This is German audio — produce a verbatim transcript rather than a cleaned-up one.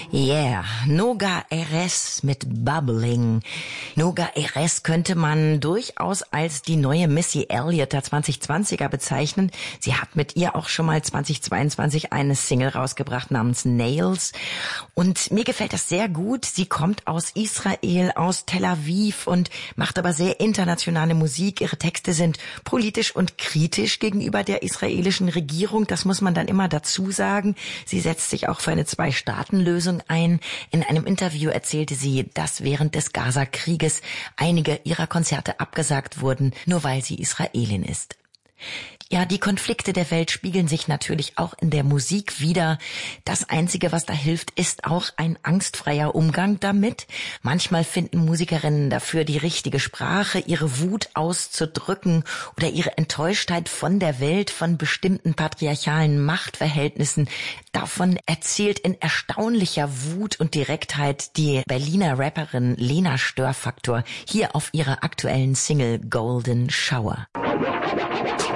Yeah, Noga Erez mit Bubbling. Noga Erez könnte man durchaus als die neue Missy Elliott der zwanzig zwanziger bezeichnen. Sie hat mit ihr auch schon mal zwanzig zweiundzwanzig eine Single rausgebracht namens Nails. Und mir gefällt das sehr gut. Sie kommt aus Israel, aus Tel Aviv und macht aber sehr internationale Musik. Ihre Texte sind politisch und kritisch gegenüber der israelischen Regierung. Das muss man dann immer dazu sagen. Sie setzt sich auch für eine Zwei-Staaten-Lösung ein. In einem Interview erzählte sie, dass während des Gaza-Krieges einige ihrer Konzerte abgesagt wurden, nur weil sie Israelin ist. Ja, die Konflikte der Welt spiegeln sich natürlich auch in der Musik wider. Das Einzige, was da hilft, ist auch ein angstfreier Umgang damit. Manchmal finden Musikerinnen dafür die richtige Sprache, ihre Wut auszudrücken oder ihre Enttäuschtheit von der Welt, von bestimmten patriarchalen Machtverhältnissen. Davon erzählt in erstaunlicher Wut und Direktheit die Berliner Rapperin Lena Störfaktor hier auf ihrer aktuellen Single Golden Shower.